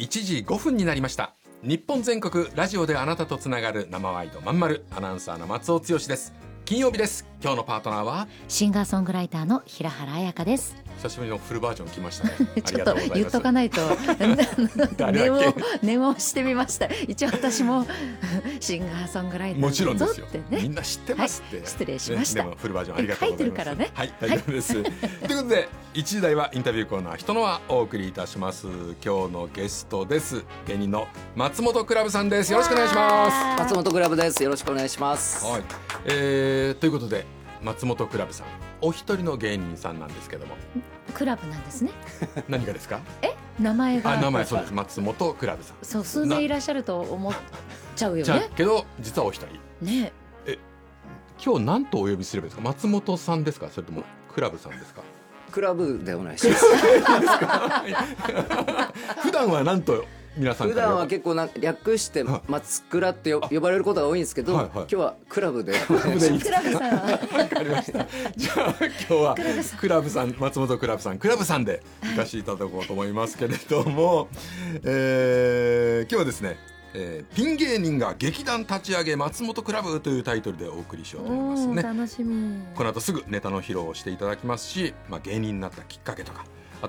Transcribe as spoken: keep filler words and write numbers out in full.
いちじごふんになりました。日本全国ラジオであなたとつながる生ワイドまんまる、アナウンサーの松尾剛です。金曜日です。今日のパートナーはシンガーソングライターの平原綾香です。 久しぶりのフルバージョン来ましたね。 ちょっと言っとかないと念を念をしてみました。一応私もシンガーソングライターもちろんですよ、 ね、 みんな知ってますって、 はい、失礼しました、 ね、でもフルバージョンありがとうございます。 書いてるからね。 はい、大丈夫です、はい、ということでいちじ台はインタビューコーナー人の輪お送りいたします。今日のゲストです。芸人の松本クラブさんです。よろしくお願いします。 松本クラブです。よろしくお願いします。 はい、えー、ということで松本クラブさんお一人の芸人さんなんですけども、 クラブなんですね。 何がですか？ え、名前が。 あ、名前そうです。松本クラブさん。 そう、数名いらっしゃると思っちゃうよじゃね。 けど実はお一人ね。 え、今日何とお呼びすればいいですか？松本さんですか？それともクラブさんですか？ クラブでお願いします。 普段は何と皆さん普段は結構な略して松倉って呼ばれることが多いんですけど、はいはい、今日はクラブでクラブさんわかりました。じゃあ今日はクラブさん、松本クラブさん、クラブさんで行かせていただこうと思いますけれども、えー、今日はですね、えー、ピン芸人が劇団立ち上げ松本クラブというタイトルでお送りしようと思いますね。 楽しみ。 この後すぐネタの披露をしていただきますし、まあ、芸人になったきっかけとか